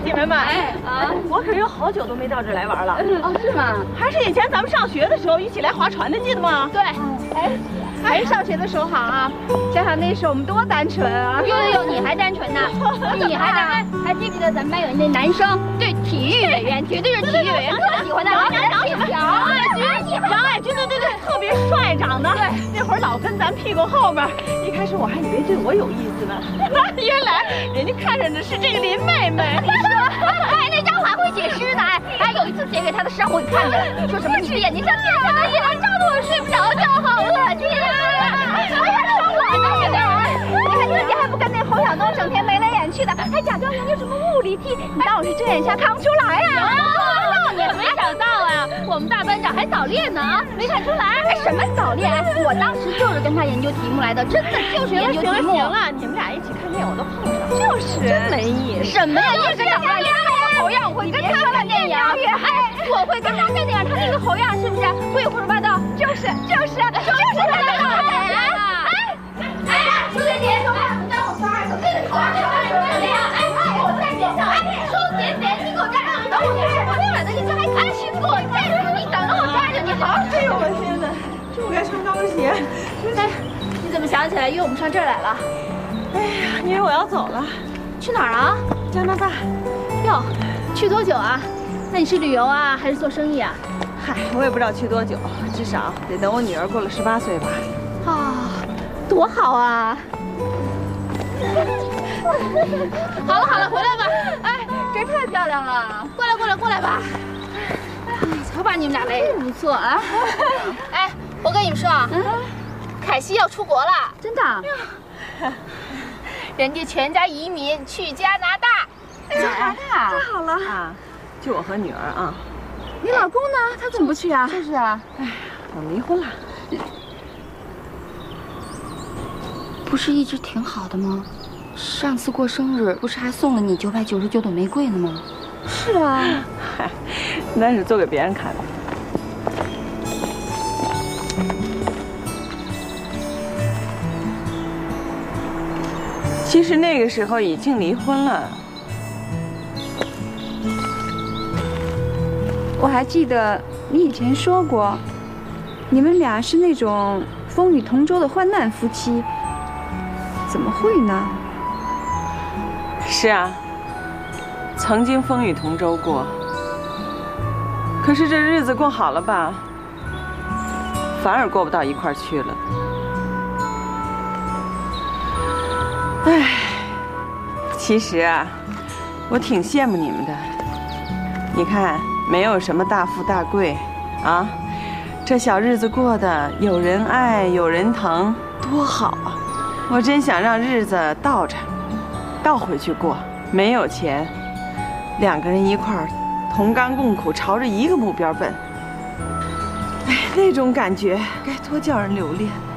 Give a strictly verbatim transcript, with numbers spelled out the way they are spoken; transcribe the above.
姐妹们， 哎啊， 我可有好久都没到这儿来玩了。 哦，是吗？ 还是以前咱们上学的时候一起来划船的，记得吗？ 对，哎，还是上学的时候好啊！想想那时候我们多单纯啊！呦呦呦，你还单纯呢？你还单纯？还记不记得咱们班有那男生对体育委员，绝对是体育委员特喜欢的杨杨杨爱军， 杨爱军，对对对，特别帅，长得。对，那会儿老跟咱屁股后面。一开始我还以为对我有意思呢，原来人家看上的是这个林妹妹。 你说，哎，那家伙还会写诗呢！哎，哎，有一次写给他的诗我看见了，说什么你的眼睛像天上的月亮，照得我睡不着觉，好恶心啊！哎呀，说我呢，你这，你看自己还不跟那侯晓东整天眉来眼去的，还假装研究什么物理题，你当我是睁眼瞎看不出来呀？你没想到啊，我们大班长还早恋呢啊，没看出来？哎，什么早恋？我当时就是跟他研究题目来的，真的就是研究题目。 行了，你们俩一起看电影我都碰上，就是真没意思。 什么呀？你跟他你看那个猴样，我会跟他看电影。哎，我会跟他看电影，他那个猴样是不是会胡说八道？就是就是就是他的好人。哎哎，朱姐姐，说话不当我孙儿，我跟你口上这话说的呀！哎哎，我在学校，哎，朱姐姐，你给我站住！等我站住！我懒得你这还哎，你给我站住！你等着我站着，你好好哎呦我天哪，这我该穿高跟鞋。 哎，你怎么想起来约我们上这儿来了？ 哎呀，因为我要走了。 去哪儿啊？ 加拿大。 哟，去多久啊？那你是旅游啊，还是做生意啊？ 嗨，我也不知道去多久，至少得等我女儿过了十八岁吧。 啊，多好啊！好了好了，回来吧。哎，这太漂亮了，过来过来过来吧。哎呀，瞧把你们俩累，不错啊。哎，我跟你们说啊，凯西要出国了，真的。人家全家移民去加拿大。加拿大？ 太好了啊！就我和女儿啊。 你老公呢？他怎么不去啊？就是啊。 哎，我们离婚了。 不是一直挺好的吗？上次过生日不是还送了你九百九十九朵玫瑰呢吗？ 是啊。 嗨，那是做给别人看的。其实那个时候已经离婚了。 我还记得你以前说过，你们俩是那种风雨同舟的患难夫妻。怎么会呢？ 是啊，曾经风雨同舟过。可是这日子过好了吧，反而过不到一块儿去了。唉，其实啊，我挺羡慕你们的。你看，没有什么大富大贵，啊，这小日子过得有人爱，有人疼，多好啊！我真想让日子倒着，倒回去过。没有钱，两个人一块儿同甘共苦，朝着一个目标奔。哎，那种感觉该多叫人留恋。